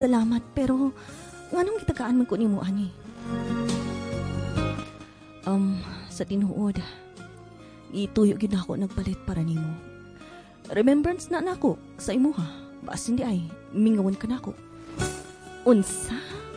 Salamat, pero nganong gitagaan man ko nimo ani? Sa tinuod, ituyo gid ako nagpalit para nimo. Remembrance na nako sa imuha. Baas hindi ay, mingawan ka nako. Unsa?